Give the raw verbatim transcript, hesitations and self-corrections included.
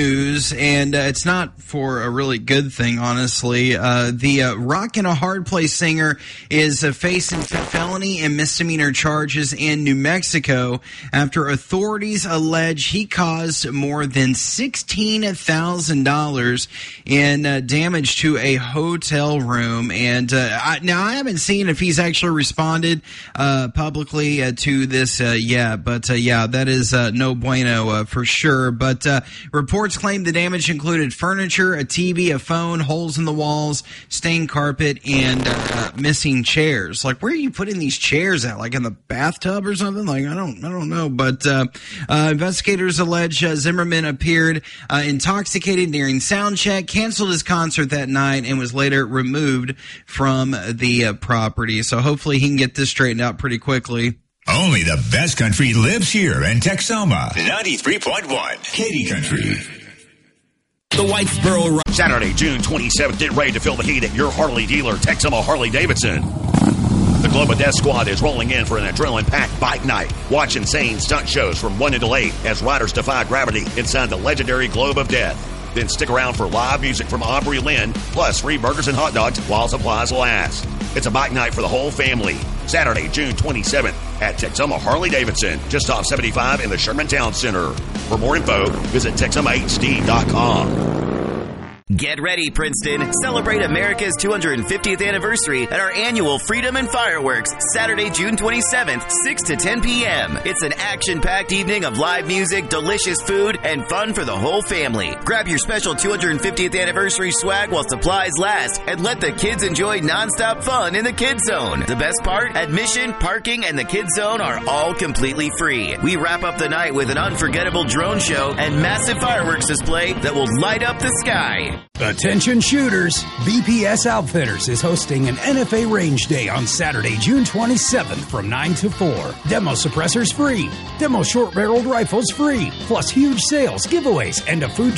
News, and uh, it's not for a really good thing, honestly. Uh, the uh, Rockin' a Hard Place singer is uh, facing felony and misdemeanor charges in New Mexico after authorities allege he caused more than sixteen thousand dollars in uh, damage to a hotel room. And uh, I, now I haven't seen if he's actually responded uh, publicly uh, to this uh, yet, but uh, yeah, that is uh, no bueno uh, for sure. But uh, reports claim the damage included furniture, a T V, a phone, holes in the walls, stained carpet, and uh, missing chairs. Like, where are you putting these chairs at? Like in the bathtub or something? Like, I don't, I don't know. But uh, uh, investigators allege uh, Zimmerman appeared uh, intoxicated during sound check, canceled his concert that night, and was later removed from the uh, property. So hopefully he can get this straightened out pretty quickly. Only the best country lives here in Texoma. ninety-three point one Katy Country. The Whitesboro Run. Saturday, June twenty-seventh, get ready to feel the heat at your Harley dealer, Texoma Harley Davidson. The Globe of Death Squad is rolling in for an adrenaline-packed bike night. Watch insane stunt shows from one until eight as riders defy gravity inside the legendary Globe of Death. Then stick around for live music from Aubrey Lynn, plus free burgers and hot dogs while supplies last. It's a bike night for the whole family. Saturday, June twenty-seventh at Texoma Harley Davidson, just off seventy-five in the Sherman Town Center. For more info, visit Texoma H D dot com. Get ready, Princeton. Celebrate America's two hundred fiftieth anniversary at our annual Freedom and Fireworks, Saturday, June twenty-seventh, six to ten p.m. It's an action-packed evening of live music, delicious food, and fun for the whole family. Grab your special two hundred fiftieth anniversary swag while supplies last, and let the kids enjoy nonstop fun in the Kids Zone. The best part? Admission, parking, and the Kids Zone are all completely free. We wrap up the night with an unforgettable drone show and massive fireworks display that will light up the sky. Attention shooters, B P S Outfitters is hosting an N F A Range Day on Saturday, June twenty-seventh from nine to four. Demo suppressors free, demo short-barreled rifles free, plus huge sales, giveaways, and a food